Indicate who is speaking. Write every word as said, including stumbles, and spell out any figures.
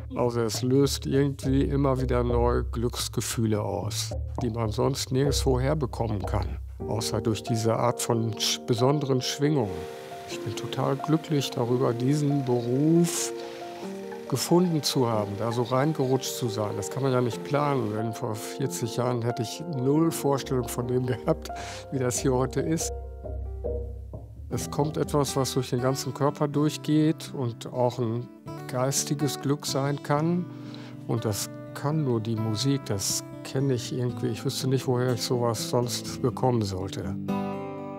Speaker 1: Also es löst irgendwie immer wieder neue Glücksgefühle aus, die man sonst nirgendwo herbekommen kann, außer durch diese Art von sch besonderen Schwingungen. Ich bin total glücklich darüber, diesen Beruf gefunden zu haben, da so reingerutscht zu sein. Das kann man ja nicht planen, denn vor vierzig Jahren hätte ich null Vorstellung von dem gehabt, wie das hier heute ist. Es kommt etwas, was durch den ganzen Körper durchgeht und auch ein geistiges Glück sein kann. Und das kann nur die Musik, das kenne ich irgendwie. Ich wüsste nicht, woher ich sowas sonst bekommen sollte.